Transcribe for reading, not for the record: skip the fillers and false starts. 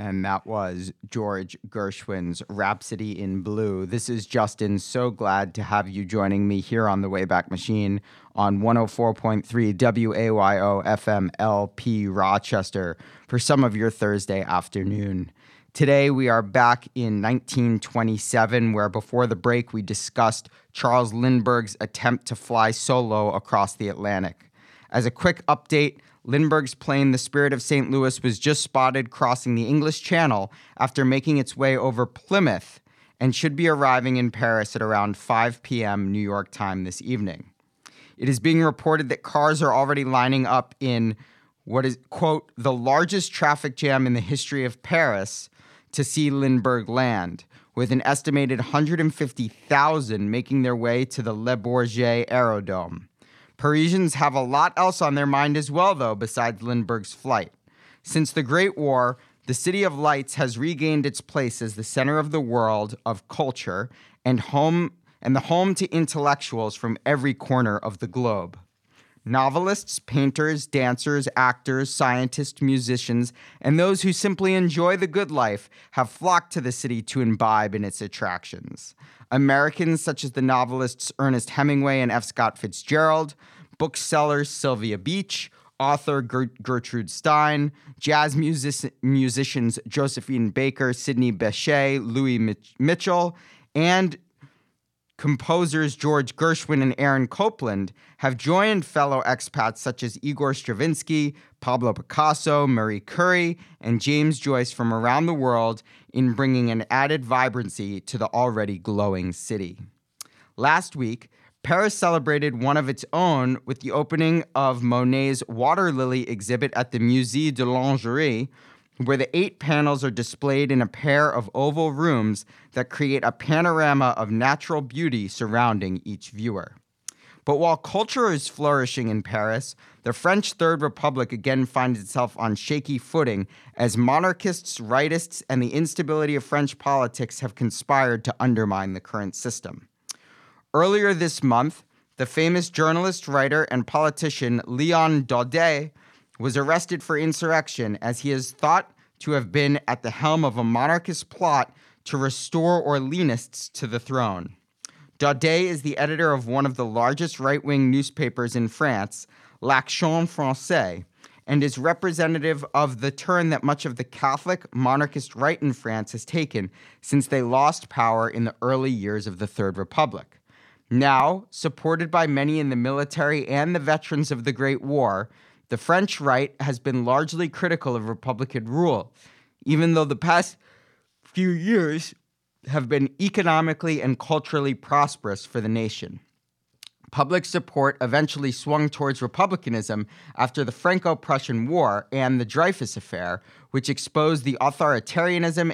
And that was George Gershwin's Rhapsody in Blue. This is Justin. So glad to have you joining me here on the Wayback Machine on 104.3 WAYO FM LP Rochester for some of your Thursday afternoon. Today we are back in 1927, where before the break we discussed Charles Lindbergh's attempt to fly solo across the Atlantic. As a quick update, Lindbergh's plane, the Spirit of St. Louis, was just spotted crossing the English Channel after making its way over Plymouth and should be arriving in Paris at around 5 p.m. New York time this evening. It is being reported that cars are already lining up in what is, quote, the largest traffic jam in the history of Paris to see Lindbergh land, with an estimated 150,000 making their way to the Le Bourget Aerodrome. Parisians have a lot else on their mind as well, though, besides Lindbergh's flight. Since the Great War, the City of Lights has regained its place as the center of the world of culture and the home to intellectuals from every corner of the globe. Novelists, painters, dancers, actors, scientists, musicians, and those who simply enjoy the good life have flocked to the city to imbibe in its attractions. Americans such as the novelists Ernest Hemingway and F. Scott Fitzgerald, booksellers Sylvia Beach, author Gertrude Stein, jazz musicians Josephine Baker, Sidney Bechet, Louis Mitchell, and composers George Gershwin and Aaron Copland have joined fellow expats such as Igor Stravinsky, Pablo Picasso, Marie Curie, and James Joyce from around the world in bringing an added vibrancy to the already glowing city. Last week, Paris celebrated one of its own with the opening of Monet's Water Lily exhibit at the Musée de Lingerie, where the 8 panels are displayed in a pair of oval rooms that create a panorama of natural beauty surrounding each viewer. But while culture is flourishing in Paris, the French Third Republic again finds itself on shaky footing as monarchists, rightists, and the instability of French politics have conspired to undermine the current system. Earlier this month, the famous journalist, writer, and politician Léon Daudet was arrested for insurrection, as he is thought to have been at the helm of a monarchist plot to restore Orleanists to the throne. Daudet is the editor of one of the largest right-wing newspapers in France, L'Action Française, and is representative of the turn that much of the Catholic monarchist right in France has taken since they lost power in the early years of the Third Republic. Now, supported by many in the military and the veterans of the Great War, the French right has been largely critical of Republican rule, even though the past few years have been economically and culturally prosperous for the nation. Public support eventually swung towards republicanism after the Franco-Prussian War and the Dreyfus Affair, which exposed the authoritarianism